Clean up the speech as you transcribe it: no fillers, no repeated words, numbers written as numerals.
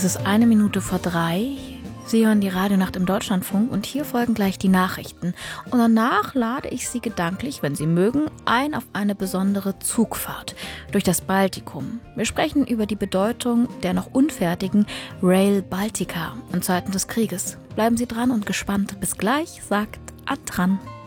Es ist 1 Minute vor 3. Sie hören die Radionacht im Deutschlandfunk und hier folgen gleich die Nachrichten. Und danach lade ich Sie gedanklich, wenn Sie mögen, ein auf eine besondere Zugfahrt durch das Baltikum. Wir sprechen über die Bedeutung der noch unfertigen Rail Baltica in Zeiten des Krieges. Bleiben Sie dran und gespannt. Bis gleich, sagt Adran.